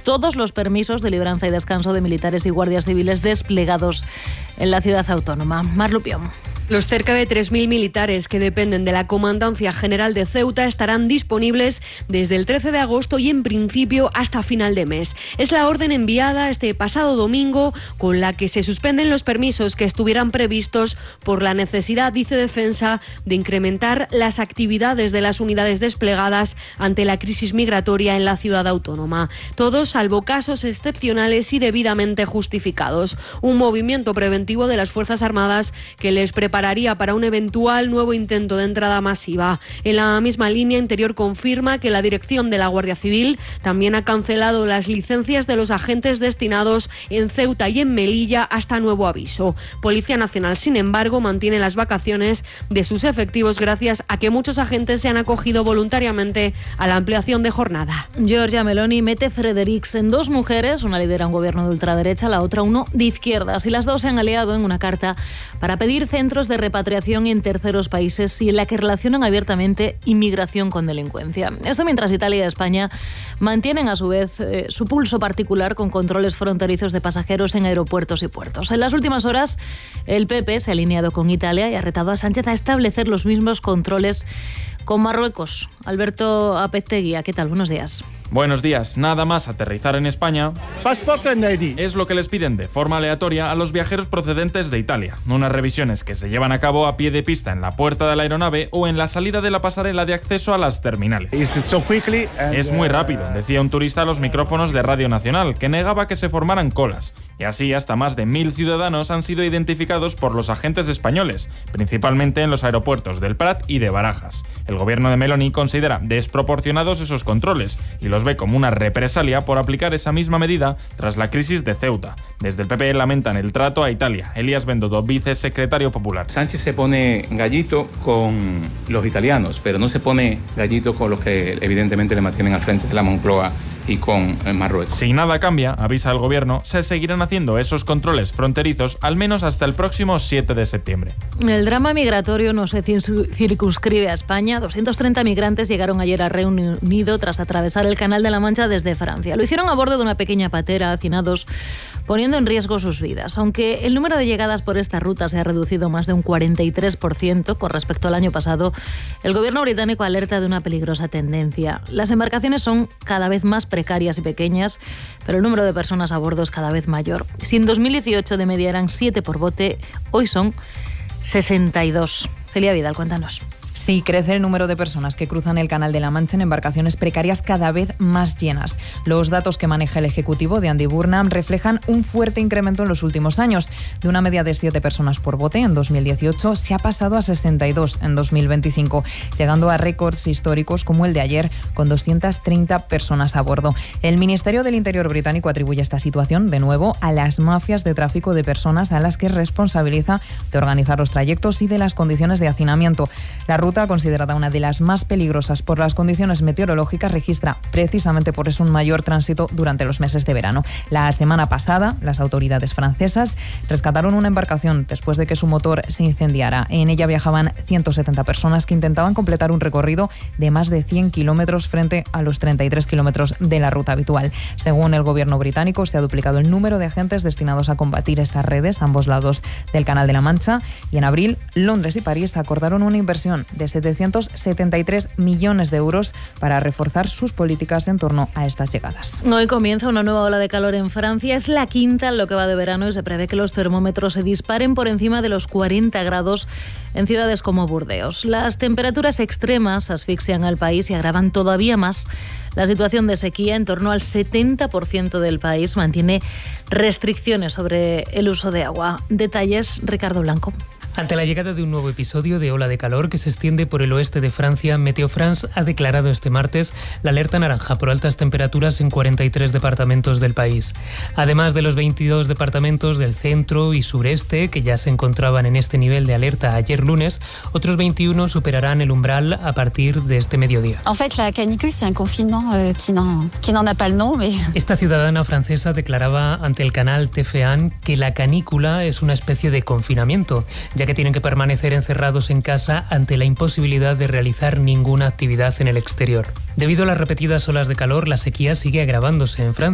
todos los permisos de libranza y descanso de militares y guardias civiles desplegados en la ciudad autónoma. Mar Lupión. Los cerca de 3.000 militares que dependen de la Comandancia General de Ceuta estarán disponibles desde el 13 de agosto y en principio hasta final de mes. Es la orden enviada este pasado domingo con la que se suspenden los permisos que estuvieran previstos por la necesidad, dice Defensa, de incrementar las actividades de las unidades desplegadas ante la crisis migratoria en la ciudad autónoma. Todos salvo casos excepcionales y debidamente justificados. Un movimiento preventivo de las Fuerzas Armadas que les prepararía para un eventual nuevo intento de entrada masiva. En la misma línea, Interior confirma que la dirección de la Guardia Civil también ha cancelado las licencias de los agentes destinados en Ceuta y en Melilla hasta nuevo aviso. Policía Nacional, sin embargo, mantiene las vacaciones de sus efectivos gracias a que muchos agentes se han acogido voluntariamente a la ampliación de jornada. Giorgia Meloni mete Fredericks en dos mujeres, una lidera un gobierno de ultraderecha, la otra uno de izquierdas, y las dos se han aliado en una carta para pedir centros de repatriación en terceros países y en la que relacionan abiertamente inmigración con delincuencia. Esto mientras Italia y España mantienen a su vez su pulso particular con controles fronterizos de pasajeros en aeropuertos y puertos. En las últimas horas, el PP se ha alineado con Italia y ha retado a Sánchez a establecer los mismos controles con Marruecos. Alberto Apezteguía, ¿qué tal? Buenos días. Buenos días. Nada más aterrizar en España es lo que les piden de forma aleatoria a los viajeros procedentes de Italia. Unas revisiones que se llevan a cabo a pie de pista en la puerta de la aeronave o en la salida de la pasarela de acceso a las terminales. Es muy rápido, decía un turista a los micrófonos de Radio Nacional, que negaba que se formaran colas. Y así hasta más de 1.000 ciudadanos han sido identificados por los agentes españoles, principalmente en los aeropuertos del Prat y de Barajas. El gobierno de Meloni considera desproporcionados esos controles y los ve como una represalia por aplicar esa misma medida tras la crisis de Ceuta. Desde el PP lamentan el trato a Italia. Elías Bendodo, vicesecretario popular. Sánchez se pone gallito con los italianos, pero no se pone gallito con los que evidentemente le mantienen al frente de la Moncloa y con Marruecos. Si nada cambia, avisa el gobierno, se seguirán haciendo esos controles fronterizos al menos hasta el próximo 7 de septiembre. El drama migratorio no se circunscribe a España. 230 migrantes llegaron ayer a Reino Unido tras atravesar el Canal de la Mancha desde Francia. Lo hicieron a bordo de una pequeña patera, hacinados, poniendo en riesgo sus vidas. Aunque el número de llegadas por esta ruta se ha reducido más de un 43% con respecto al año pasado, el gobierno británico alerta de una peligrosa tendencia. Las embarcaciones son cada vez más precarias y pequeñas, pero el número de personas a bordo es cada vez mayor. Si en 2018 de media eran 7 por bote, hoy son 62. Celia Vidal, cuéntanos. Sí, crece el número de personas que cruzan el Canal de la Mancha en embarcaciones precarias cada vez más llenas. Los datos que maneja el Ejecutivo de Andy Burnham reflejan un fuerte incremento en los últimos años. De una media de 7 personas por bote en 2018 se ha pasado a 62 en 2025, llegando a récords históricos como el de ayer, con 230 personas a bordo. El Ministerio del Interior británico atribuye esta situación, de nuevo, a las mafias de tráfico de personas a las que responsabiliza de organizar los trayectos y de las condiciones de hacinamiento. La ruta, considerada una de las más peligrosas por las condiciones meteorológicas, registra precisamente por eso un mayor tránsito durante los meses de verano. La semana pasada, las autoridades francesas rescataron una embarcación después de que su motor se incendiara. En ella viajaban 170 personas que intentaban completar un recorrido de más de 100 kilómetros frente a los 33 kilómetros de la ruta habitual. Según el gobierno británico, se ha duplicado el número de agentes destinados a combatir estas redes a ambos lados del Canal de la Mancha, y en abril Londres y París acordaron una inversión de 773 millones de euros para reforzar sus políticas en torno a estas llegadas. Hoy comienza una nueva ola de calor en Francia. Es la quinta en lo que va de verano y se prevé que los termómetros se disparen por encima de los 40 grados en ciudades como Burdeos. Las temperaturas extremas asfixian al país y agravan todavía más la situación de sequía. En torno al 70% del país mantiene restricciones sobre el uso de agua. Detalles, Ricardo Blanco. Ante la llegada de un nuevo episodio de ola de calor que se extiende por el oeste de Francia, Météo France ha declarado este martes la alerta naranja por altas temperaturas en 43 departamentos del país. Además de los 22 departamentos del centro y sureste, que ya se encontraban en este nivel de alerta ayer lunes, otros 21 superarán el umbral a partir de este mediodía. En fait, la canicule, c'est un confinement qui n'en a pas le nom, mais... Esta ciudadana francesa declaraba ante el canal TF1 que la canícula es una especie de confinamiento, ya que tienen que permanecer encerrados en casa ante la imposibilidad de realizar ninguna actividad en el exterior. Debido a las repetidas olas de calor, la sequía sigue agravándose en Francia.